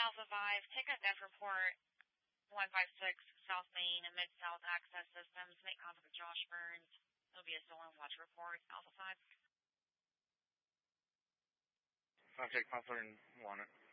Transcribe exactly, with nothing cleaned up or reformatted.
Alpha five, take a death report, one five six, South Main and Mid-South Access Systems. Make contact with Josh Burns. It'll be a stolen watch report, Alpha five. Contact Consular and want it.